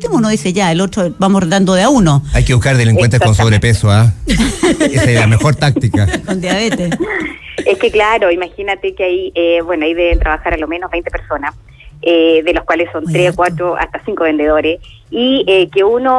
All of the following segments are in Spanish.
último uno dice ya, el otro vamos dando de a uno. Hay que buscar delincuentes con sobrepeso, ¿ah? Esa es la mejor táctica. Con diabetes. Es que claro, imagínate que ahí, ahí deben trabajar a lo menos 20 personas, de los cuales son 3, 4, hasta 5 vendedores, y que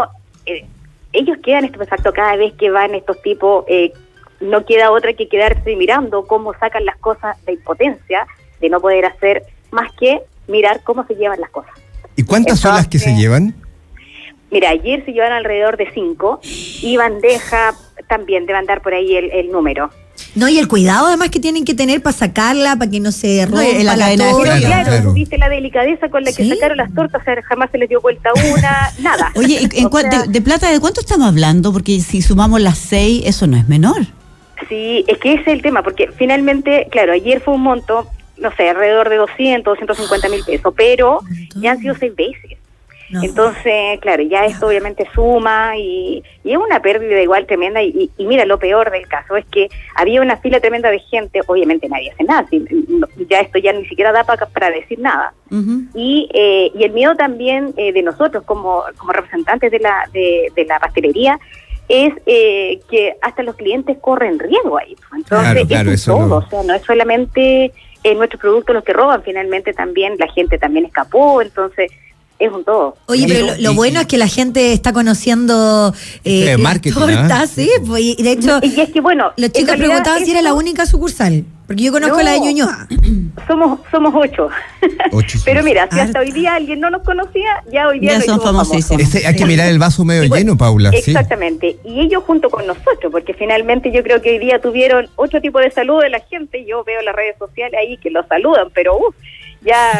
ellos quedan estupefactos cada vez que van estos tipos, no queda otra que quedarse mirando cómo sacan las cosas de impotencia, de no poder hacer más que mirar cómo se llevan las cosas. ¿Y cuántas son las que se llevan? Mira, ayer se llevaron alrededor de 5, y bandeja también debe andar por ahí el número. No, y el cuidado además que tienen que tener para sacarla, para que no se rompa la la cadena de torta. Claro, viste la delicadeza con la que sacaron las tortas, o sea, jamás se les dio vuelta una, nada. Oye, de plata, ¿de cuánto estamos hablando? Porque si sumamos las 6, eso no es menor. Sí, es que ese es el tema, porque finalmente, claro, ayer fue un monto, no sé, alrededor de 250 mil pesos, pero ya han sido 6 veces. No. Entonces, claro, ya esto obviamente suma y es una pérdida igual tremenda y mira, lo peor del caso es que había una fila tremenda de gente, obviamente nadie hace nada, ya esto ya ni siquiera da para decir nada. Y el miedo también de nosotros como representantes de la pastelería es que hasta los clientes corren riesgo ahí. Entonces, claro, eso es todo, o sea, no es solamente nuestros productos los que roban, finalmente también la gente también escapó, entonces es un todo. Oye, pero lo bueno es que la gente está conociendo marketing, tortas, ¿sí? Y de hecho, y es que bueno, los chicos preguntaban si era la única sucursal, porque yo conozco la de Ñuñoa. Somos 8. Pero mira, si hasta hoy día alguien no nos conocía, ya hoy día ya son famosísimos. Hay que mirar el vaso medio lleno, Paula. Exactamente. ¿Sí? Y ellos junto con nosotros, porque finalmente yo creo que hoy día tuvieron otro tipo de saludo de la gente. Yo veo las redes sociales ahí que los saludan, pero ya...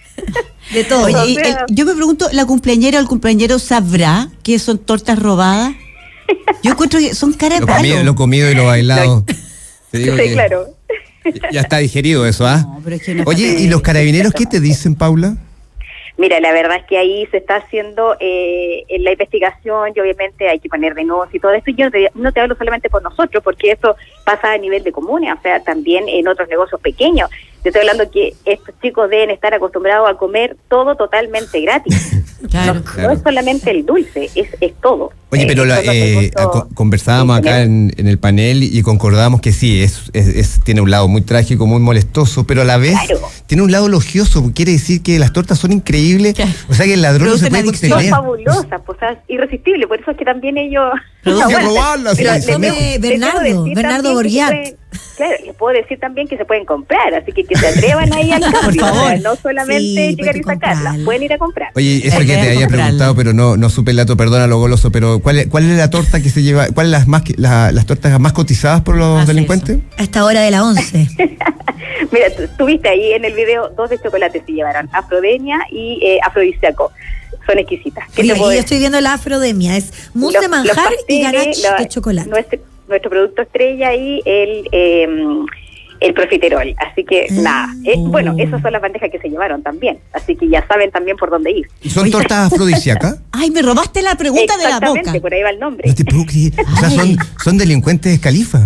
De todo. Oye, yo me pregunto, ¿la cumpleañera o el cumpleañero sabrá que son tortas robadas? Yo encuentro que son cara de palo. Lo comido y lo bailado. Sí, claro. Ya está digerido eso, ¿ah? No, pero es que no. Oye, ¿y los carabineros qué te dicen, Paula? Mira, la verdad es que ahí se está haciendo la investigación y obviamente hay que poner denuncias y todo esto. Yo no te hablo solamente por nosotros, porque eso pasa a nivel de comunes, o sea, también en otros negocios pequeños. Yo estoy hablando que estos chicos deben estar acostumbrados a comer todo totalmente gratis. Claro. No es solamente el dulce, es todo. Oye, pero conversábamos acá en el panel y concordábamos que sí, tiene un lado muy trágico, muy molestoso, pero a la vez tiene un lado elogioso, quiere decir que las tortas son increíbles, o sea que el ladrón no se puede contener. Son fabulosas, pues, irresistibles, por eso es que también ellos... Hay que robarlas. Bernardo Borgiat. Claro, les puedo decir también que se pueden comprar, así que se atrevan ahí al cambio, o sea, no solamente llegar y sacarlas, pueden ir a comprar. Oye, eso que te había preguntado, pero no supe el dato, perdona lo goloso, pero ¿cuál es la torta que se lleva, cuáles las tortas más cotizadas por los delincuentes? A esta hora de la 11. Mira, tú viste ahí en el video 2 de chocolate se llevaron, afrodenia y afrodisíaco. Son exquisitas. Oye, yo estoy viendo la afrodemia, es mousse de manjar y ganache de chocolate. Nuestro producto estrella ahí, el profiterol. Así que nada, bueno, esas son las bandejas que se llevaron también. Así que ya saben también por dónde ir. ¿Y son tortas afrodisíacas? Ay, me robaste la pregunta de la boca. Exactamente, por ahí va el nombre. No te puedo creer. O sea, son delincuentes califa.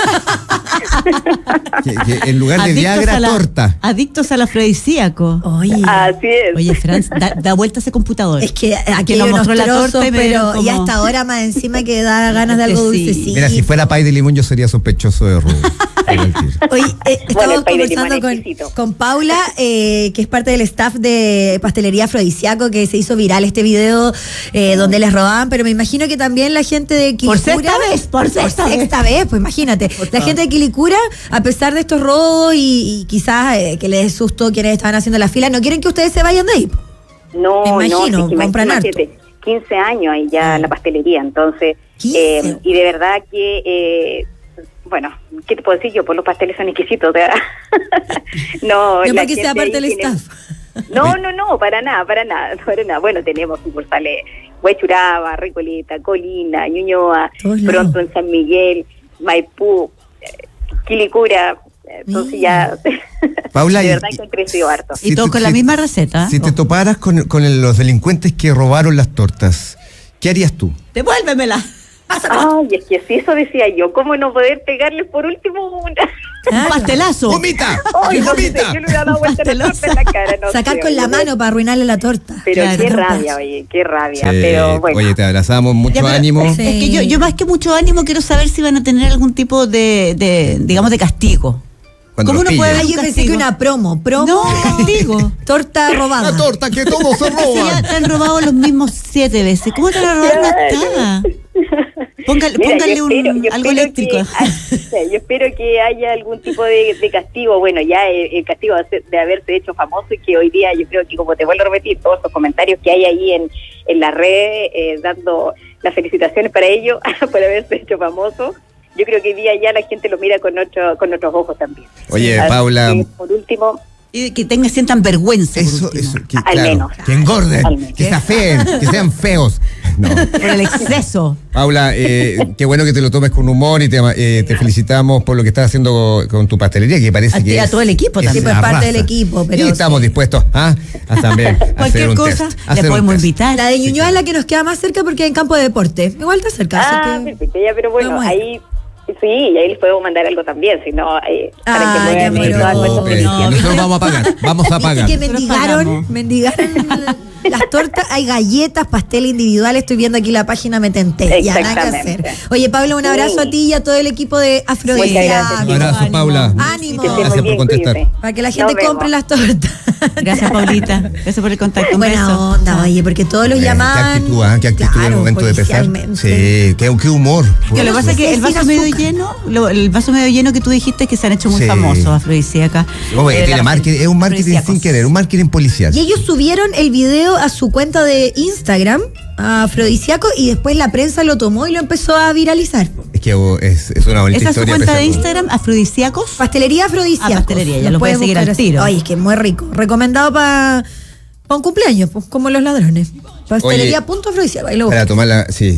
que en lugar de Viagra, torta. Adictos al afrodisíaco. Oye. Así es. Oye, Franz, da vuelta ese computador. Es que aquí nos mostró la torta, pero y hasta ahora más encima que da ganas de algo dulcecito. Mira, si fuera pay de limón yo sería sospechoso de robo. Oye, estamos conversando con Paula, que es parte del staff de Pastelería Afrodisíaco, que se hizo viral este video donde les robaban, pero me imagino que también la gente de Quilicura... Por sexta vez, pues imagínate. La gente de Quilicura, a pesar de estos robos y quizás que les dé susto quienes estaban haciendo la fila, no quieren que ustedes se vayan de ahí. No, me imagino, compran harto. 15 años ahí ya la pastelería, entonces, y de verdad que... bueno, ¿qué te puedo decir yo? Pues los pasteles son exquisitos, ¿verdad? No porque sea parte del staff. No, para nada. Bueno, tenemos sucursales Huechuraba, Recoleta, Colina, Ñuñoa, pronto en San Miguel, Maipú, Quilicura, entonces ya... Paula, de verdad que han crecido harto. Y todo con la misma receta. Si te toparas con los delincuentes que robaron las tortas, ¿qué harías tú? ¡Devuélvemela! Ay, es que si eso decía yo, ¿cómo no poder pegarles por último una? Un pastelazo. ¡Vomita! Ay, no sé, ¡Vomita! yo le hubiera dado vuelta la torta en la cara. No Sacar sé, con la mano para arruinarle la torta. Pero Claro, qué no rabia, oye, qué rabia. Sí. Pero bueno. Oye, te abrazamos, mucho Ya, pero ánimo. Es que yo más que mucho ánimo quiero saber si van a tener algún tipo de digamos, de castigo. Cuando ¿Cómo los uno puede pillen. ver un Yo pensé castigo? que una promo. No, castigo. Torta robada. La torta que todos se Si ya roban. te han robado los mismos 7 veces. ¿Cómo te van a robar una octava? Póngale Mira, yo algo espero eléctrico. yo espero que haya algún tipo de castigo. Bueno, ya el castigo de haberse hecho famoso y que hoy día yo creo que, como te vuelvo a repetir, todos los comentarios que hay ahí en la red dando las felicitaciones para ello, por haberse hecho famoso. Yo creo que hoy día ya la gente lo mira con otros ojos también. Oye, Así Paula. que, por último, Y que sientan vergüenza. Eso, por último. que, Al claro, menos. que engorden, Al menos. que se afeen, que sean feos. No. Por el exceso. Paula, qué bueno que te lo tomes con humor y te felicitamos por lo que estás haciendo con tu pastelería, que parece que A todo el equipo es también. Sí, pues la parte del raza. equipo, pero y estamos dispuestos a también hacer Cualquier un cosa, test. le hacer un podemos test. invitar. La de Ñuñoa es la que nos queda más cerca porque hay en campo de deporte. Igual está cerca. así que... perfecto, ya, pero bueno, Vamos ahí sí, y ahí les podemos mandar algo también, si no, para que Ay, puedan qué ver todas nuestras amoroso. felicidades. Nosotros vamos a pagar, vamos a pagar. Que Nosotros mendigaron pagamos. las tortas, hay galletas, pastel individual, estoy viendo aquí la página, me tenté, ya nada que Exactamente. hacer. Oye, Paula, un abrazo a ti y a todo el equipo de Muchas Afrodisíaco. gracias. Un abrazo, Ánimo. Paula. Ánimo. Que estén Gracias muy por bien, contestar. cuídense. Para que la gente Nos vemos. compre las tortas. Gracias, Paulita. Gracias por el contacto. Un Buena beso. onda, oye, porque todos los llamaban. Qué actitud en el momento de pesar. Sí, qué humor. Lo que pasa es que el vaso Sin medio azúcar. lleno, el vaso medio lleno que tú dijiste que se han hecho muy Sí. famosos, afrodisíacas. Tiene marketing, es un marketing sin afrodisíacos. querer, un marketing policial. Y ellos subieron el video a su cuenta de Instagram, a Afrodisíaco, y después la prensa lo tomó y lo empezó a viralizar. Es que es una bonita Esa es su historia. cuenta de pese a todo. Instagram, afrodisíacos. Pastelería Afrodisíaco. Pastelería, ya lo puedes seguir al tiro. Ay, es que es muy rico. Recomendado para un cumpleaños, pues, como los ladrones. Pastelería.afrodisíaco. Ahí lo Para buscas. tomarla, sí.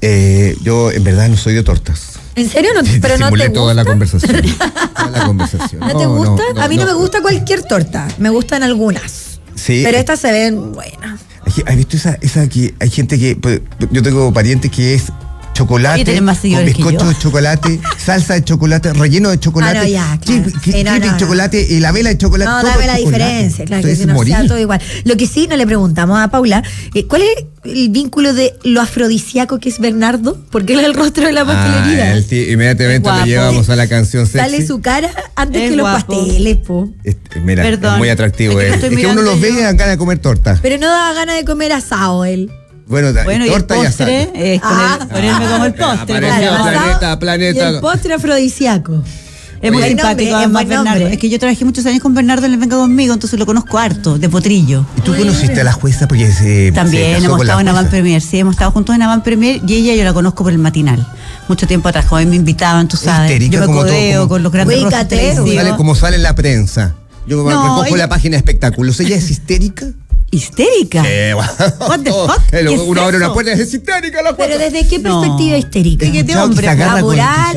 Yo en verdad no soy de tortas. ¿En serio? No, pero no Disimulé te toda la gusta. conversación. Toda la conversación. ¿No te gusta? A mí no me gusta cualquier torta. Me gustan algunas. Sí. Pero estas se ven buenas. ¿Has visto esa que hay gente que pues, yo tengo parientes que es chocolate Oye, tenés más con seguidores que bizcocho yo. de chocolate, salsa de chocolate, relleno de chocolate, Ah, no, ya, claro. chip No, de no. chocolate y la vela de chocolate. No, todo dame la chocolate. diferencia, claro, que Entonces, si no sea morir. todo igual. Lo que sí no le preguntamos a Paula, ¿cuál es el vínculo de lo afrodisíaco que es Bernardo? Porque él es el rostro de la pastelería. Inmediatamente Guapo. lo llevamos a la canción sexy. Sale su cara antes Es que los guapo. pasteles, po. Mira, Perdón. es muy atractivo. Es que lo estoy Es que uno mirando los ve yo. y dan ganas de comer torta. Pero no da ganas de comer asado él. Bueno, Bueno, y el torta y asado. postre, ponerme como el postre. Apareció claro. Planeta. Y el postre afrodisíaco. Es muy Buen simpático, nombre, además, es buen Bernardo. nombre. Es que yo trabajé muchos años con Bernardo en el Venga Conmigo, entonces lo conozco harto, de potrillo. ¿Y tú conociste a la jueza? Porque se También casó hemos con la estado en jueza. Avant Premier, sí, hemos estado juntos en Avant Premier y ella yo la conozco por el matinal. Mucho tiempo atrás, como me invitaban, tú sabes. Histérica, Yo me como todo, codeo como- con los grandes rostros Ubícate, televisivos. Como sale en la prensa. Yo No, recojo ella- la página de espectáculos. ¿Ella es histérica? ¿Histérica? What the fuck? ¿Qué es Uno abre eso? una puerta y es histérica la Pero jueza. ¿desde qué No. perspectiva histérica? ¿De qué te Chao, que hombre? se agarra con- Laboral,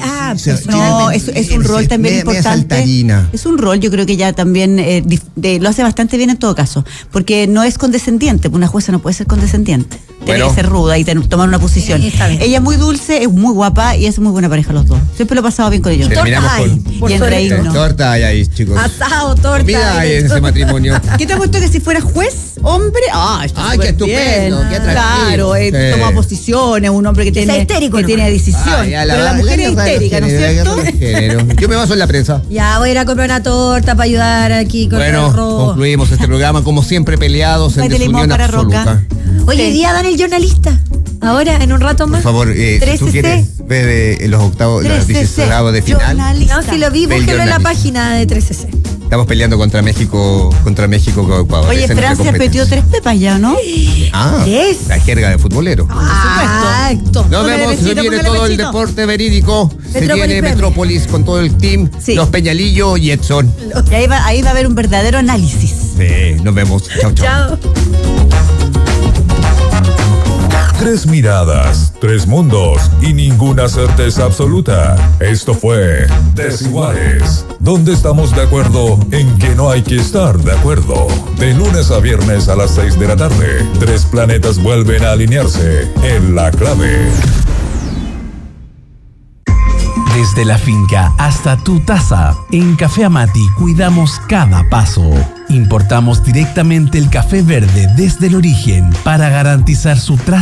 No, es un rol también media importante. saltarina. Es un rol, yo creo que ella también lo hace bastante bien en todo caso, porque no es condescendiente, una jueza no puede ser condescendiente, tiene Bueno. que ser ruda y tomar una posición. Sí, está bien. Ella es muy dulce, es muy guapa y es muy buena pareja los dos. Siempre lo he pasado bien con ellos. Terminamos Torta hay, con por y en sobre reírnos. todo. torta hay ahí, chicos. Asado, torta. Comida hay de en ese todo. matrimonio. ¿Qué te ha puesto que si fuera juez, hombre? Está Ay, qué súper estupendo, bien. qué atractivo. Claro, Sí. toma posiciones, un hombre que sea tiene, histérico, que ¿no? tiene decisión. Ay, Pero la mujer es histérica, ¿no es cierto? Yo me baso en la prensa. Ya voy a ir a comprar una torta para ayudar aquí con el Bueno, arroz. concluimos este programa como siempre peleados en Ay, de limón desunión para absoluta. Roca. Oye, Sí. hoy día dan el jornalista. Ahora, en un rato Por más. favor, si 13C. tú quieres ver los octavos, los 13C, 16avos de final, jornalista. No, si lo vi, Ve el búsquelo en la jornalista. página de 13C. estamos peleando contra México con Ecuador. Oye, Esa es nuestra Francia competencia. metió 3 pepas ya, ¿no? Ah, ¿Tres? la jerga de futbolero. Exacto. Nos Póngale vemos, se besito, viene póngale todo el besito. deporte verídico. Se Metrópolis viene Premier. Metrópolis con todo el team. Sí. Los Peñalillo y Edson. Y ahí va a haber un verdadero análisis. Sí, nos vemos. Chau, chau. Chao. Tres miradas, tres mundos y ninguna certeza absoluta. Esto fue Desiguales, donde estamos de acuerdo en que no hay que estar de acuerdo. De lunes a viernes a las 6 de la tarde, tres planetas vuelven a alinearse en La Clave. Desde la finca hasta tu taza, en Café Amati cuidamos cada paso. Importamos directamente el café verde desde el origen para garantizar su trazabilidad